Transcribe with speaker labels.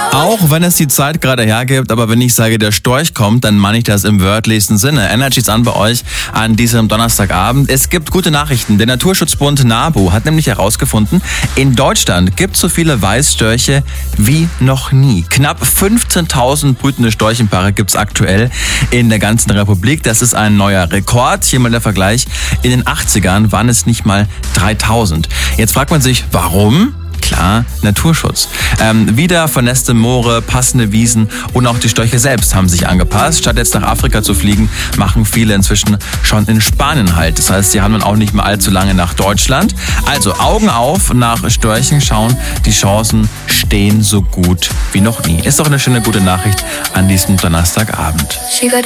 Speaker 1: Auch wenn es die Zeit gerade hergibt, aber wenn ich sage, der Storch kommt, dann meine ich das im wörtlichsten Sinne. Energy's an bei euch an diesem Donnerstagabend. Es gibt gute Nachrichten. Der Naturschutzbund NABU hat nämlich herausgefunden, in Deutschland gibt es so viele Weißstörche wie noch nie. Knapp 15.000 brütende Storchenpaare gibt es aktuell in der ganzen Republik. Das ist ein neuer Rekord. Hier mal der Vergleich. In den 80ern waren es nicht mal 3.000. Jetzt fragt man sich, warum? Klar, Naturschutz. Wieder vernässte Moore, passende Wiesen und auch die Störche selbst haben sich angepasst. Statt jetzt nach Afrika zu fliegen, machen viele inzwischen schon in Spanien Halt. Das heißt, sie haben dann auch nicht mehr allzu lange nach Deutschland. Also Augen auf, nach Störchen schauen. Die Chancen stehen so gut wie noch nie. Ist doch eine schöne, gute Nachricht an diesem Donnerstagabend.